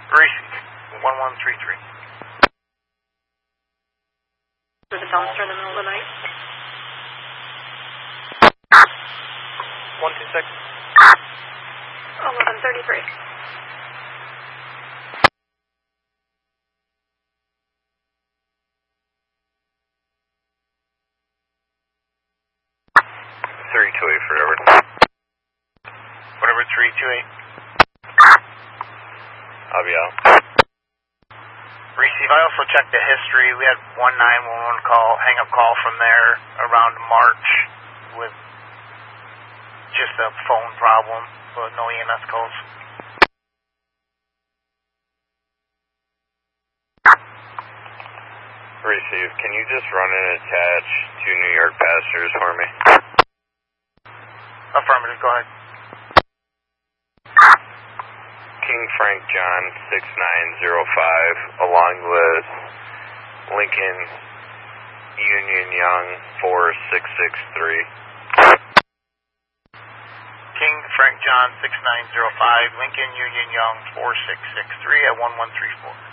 Receive. 1133. There's a dumpster in the middle of the night. 126. 1133. for Edward. Whatever 328. I'll be out. Receive. I also checked the history. We had one 911 call, hang-up call from there around March with just a phone problem, but no EMS calls. Receive. Can you just run and attach to New York passengers for me? Affirmative. Go ahead. King Frank John 6905, along with Lincoln Union Young 4663. King Frank John 6905, Lincoln Union Young 4663 at 1134.